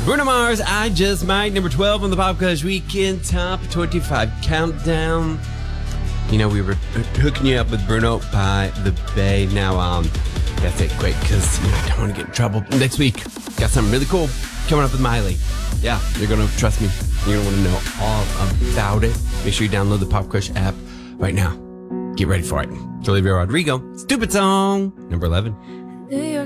Bruno Mars, I Just Might, number 12 on the Pop Quiz Weekend Top 25 Countdown. You know, we were hooking you up with Bruno by the Bay. Now, gotta take it quick because I don't want to get in trouble. Next week, got something really cool coming up with Miley. Yeah, you're going to trust me. You're going to want to know all about it. Make sure you download the Pop Crush app right now. Get ready for it. Olivia Rodrigo, Stupid Song, number 11. New York